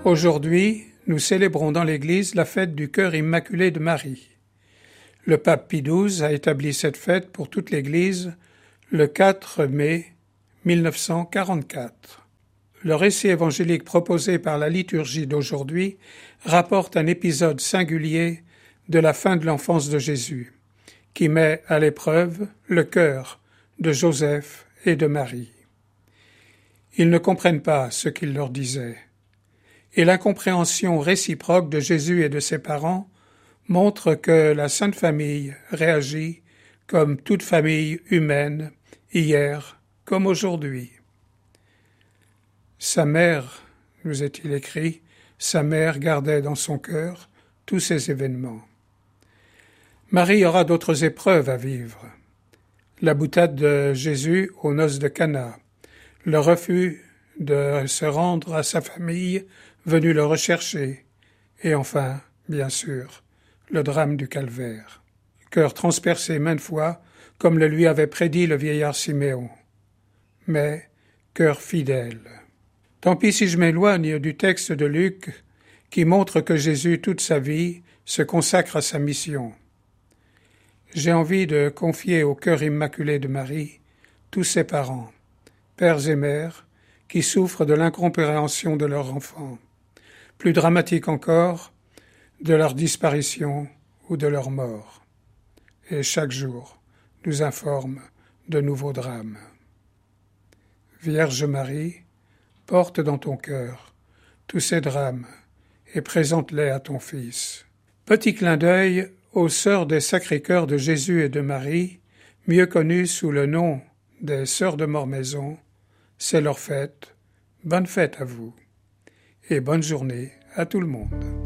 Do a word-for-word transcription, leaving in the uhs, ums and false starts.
Aujourd'hui, nous célébrons dans l'Église la fête du cœur immaculé de Marie. Le pape Pie douze a établi cette fête pour toute l'Église le quatre mai mille neuf cent quarante-quatre. Le récit évangélique proposé par la liturgie d'aujourd'hui rapporte un épisode singulier de la fin de l'enfance de Jésus, qui met à l'épreuve le cœur de Joseph et de Marie. Ils ne comprennent pas ce qu'il leur disait, et l'incompréhension réciproque de Jésus et de ses parents montre que la Sainte Famille réagit comme toute famille humaine, hier comme aujourd'hui. Sa mère, nous est-il écrit, sa mère gardait dans son cœur tous ces événements. Marie aura d'autres épreuves à vivre. La boutade de Jésus aux noces de Cana, le refus de se rendre à sa famille venue le rechercher, et enfin, bien sûr, le drame du calvaire. Cœur transpercé maintes fois, comme le lui avait prédit le vieillard Siméon. Mais cœur fidèle. Tant pis si je m'éloigne du texte de Luc, qui montre que Jésus, toute sa vie, se consacre à sa mission. J'ai envie de confier au cœur immaculé de Marie tous ses parents, pères et mères, qui souffrent de l'incompréhension de leur enfant. Plus dramatique encore, de leur disparition ou de leur mort. Et chaque jour nous informe de nouveaux drames. Vierge Marie, porte dans ton cœur tous ces drames et présente-les à ton Fils. Petit clin d'œil aux sœurs des Sacrés-Cœurs de Jésus et de Marie, mieux connues sous le nom des Sœurs de Mormaison. C'est leur fête. Bonne fête à vous et bonne journée à tout le monde.